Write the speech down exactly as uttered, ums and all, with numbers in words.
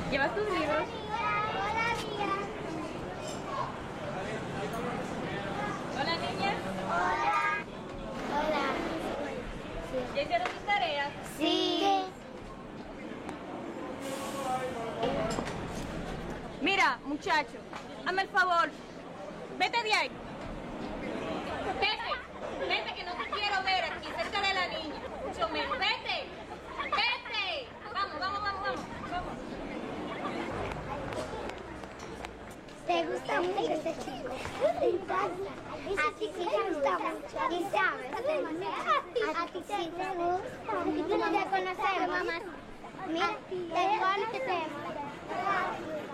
¿Llevas tus libros? Hola, amiga. Hola, niña. Hola. Hola. ¿Ya hicieron tus tareas? Sí. Mira, muchacho, hazme el favor. Vete de ahí. Vete. Vete que no te quiero ver aquí cerca de la niña. Mucho menos. Vete. Vete. Vamos, vamos, vamos, vamos. vamos. ¿Te gusta mucho este chico? A ti sí te gusta mucho. ¿Y sabes? A ti sí te gusta. Y tú no te conoces, mamá. Mira, te conocemos.